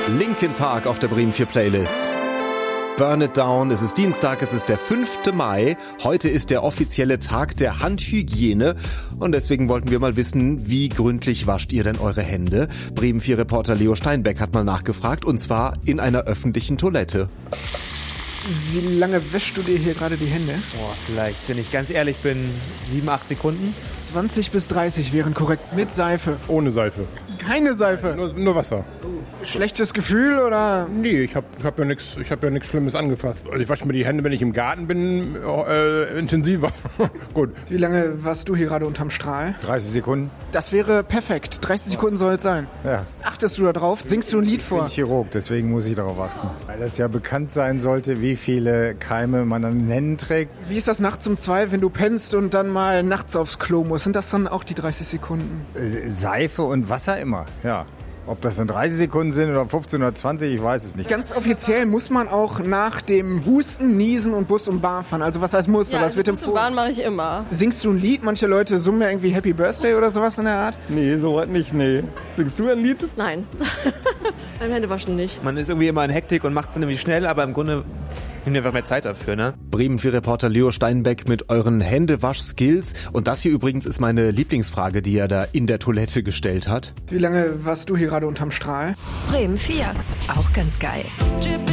Linkin Park auf der Bremen 4 Playlist. Burn It Down, es ist Dienstag, es ist der 5. Mai. Heute ist der offizielle Tag der Handhygiene und deswegen wollten wir mal wissen, wie gründlich wascht ihr denn eure Hände? Bremen 4 Reporter Leo Steinbeck hat mal nachgefragt und zwar in einer öffentlichen Toilette. Wie lange wäschst du dir hier gerade die Hände? Vielleicht, wenn ich ganz ehrlich bin, 7, 8 Sekunden. 20 bis 30 wären korrekt. Mit Seife. Ohne Seife. Keine Seife. Nur Wasser. Schlechtes Gefühl oder? Nee, ich hab ja nichts Schlimmes angefasst. Also ich wasche mir die Hände, wenn ich im Garten bin, intensiver. Gut. Wie lange warst du hier gerade unterm Strahl? 30 Sekunden. Das wäre perfekt. 30 Sekunden soll es sein. Ja. Achtest du da drauf? Singst du ein Lied vor? Ich bin Chirurg, deswegen muss ich darauf achten. Weil das ja bekannt sein sollte, wie viele Keime man an den Händen trägt. Wie ist das nachts um 2, wenn du pennst und dann mal nachts aufs Klo musst? Sind das dann auch die 30 Sekunden? Seife und Wasser immer, ja. Ob das dann 30 Sekunden sind oder 15 oder 20, ich weiß es nicht. Ganz offiziell muss man auch nach dem Husten, Niesen und Bus und Bahn fahren. Also was heißt muss, ja, aber es wird Bus und Bahn mache ich immer. Singst du ein Lied? Manche Leute summen ja irgendwie Happy Birthday oder sowas in der Art. Nee, sowas nicht, nee. Singst du ein Lied? Nein. Beim Händewaschen nicht. Man ist irgendwie immer in Hektik und macht es dann irgendwie schnell, aber im Grunde nimmt einfach mehr Zeit dafür, ne? Bremen 4 Reporter Leo Steinbeck mit euren Händewasch-Skills. Und das hier übrigens ist meine Lieblingsfrage, die er da in der Toilette gestellt hat. Wie lange warst du hier gerade unterm Strahl? Bremen 4. Auch ganz geil.